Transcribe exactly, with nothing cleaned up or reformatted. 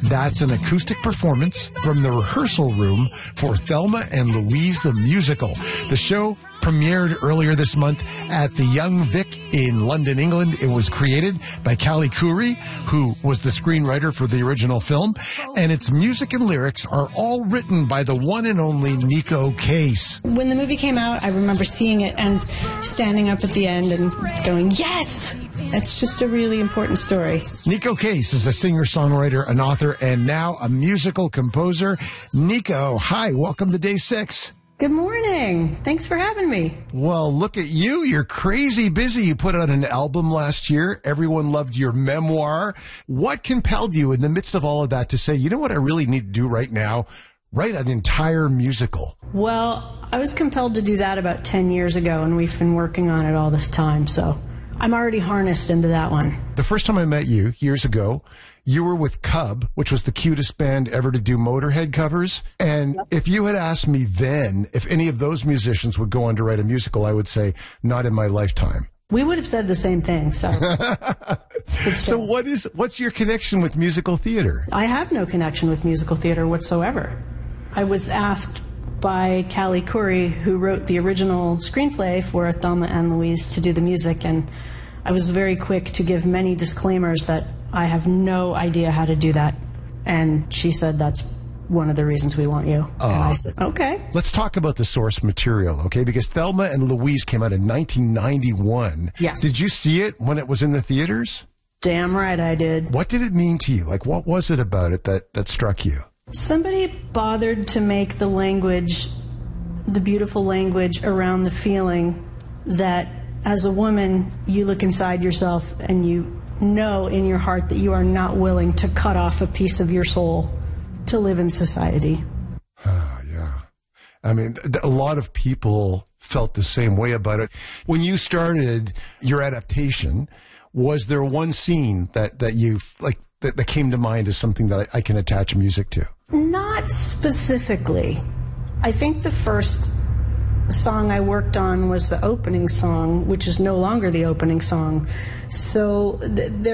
That's an acoustic performance from the rehearsal room for Thelma and Louise the Musical. The show premiered earlier this month at the Young Vic in London, England. It was created by Callie Khouri, who was the screenwriter for the original film, and its music and lyrics are all written by the one and only Neko Case. When the movie came out, I remember seeing it and standing up at the end and going, yes! It's just a really important story. Neko Case is a singer-songwriter, an author, and now a musical composer. Neko, hi, welcome to Day Six. Good morning. Thanks for having me. Well, look at you. You're crazy busy. You put out an album last year. Everyone loved your memoir. What compelled you in the midst of all of that to say, you know what I really need to do right now? Write an entire musical. Well, I was compelled to do that about ten years ago, and we've been working on it all this time, so I'm already harnessed into that one. The first time I met you, years ago, you were with Cub, which was the cutest band ever to do Motorhead covers. And yep. If you had asked me then if any of those musicians would go on to write a musical, I would say, not in my lifetime. We would have said the same thing. So, so what is what's your connection with musical theater? I have no connection with musical theater whatsoever. I was asked by Callie Khouri, who wrote the original screenplay for Thelma and Louise, to do the music, and I was very quick to give many disclaimers that I have no idea how to do that. And she said, that's one of the reasons we want you. Uh, and I said, okay. Let's talk about the source material, okay? Because Thelma and Louise came out in nineteen ninety-one. Yes. Did you see it when it was in the theaters? Damn right I did. What did it mean to you? Like, what was it about it that, that struck you? Somebody bothered to make the language, the beautiful language around the feeling that as a woman, you look inside yourself and you know in your heart that you are not willing to cut off a piece of your soul to live in society. Oh, yeah. I mean, a lot of people felt the same way about it. When you started your adaptation, was there one scene that, that you, like, that, that came to mind as something that I, I can attach music to? Not specifically. I think the first song I worked on was the opening song, which is no longer the opening song. So th- there